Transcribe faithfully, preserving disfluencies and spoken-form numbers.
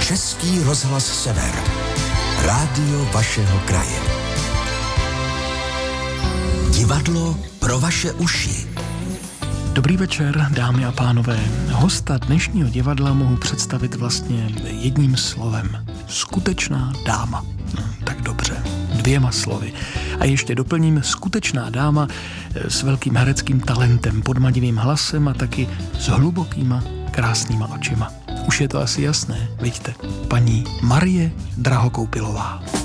Český rozhlas Sever. Rádio vašeho kraje. Divadlo pro vaše uši. Dobrý večer, dámy a pánové. Hosta dnešního divadla mohu představit vlastně jedním slovem. Skutečná dáma. No, tak dobře, dvěma slovy. A ještě doplním skutečná dáma s velkým hereckým talentem, podmadivým hlasem a taky s hlubokýma, krásnýma očima. Už je to asi jasné, vidíte. Paní Marie Drahokoupilová.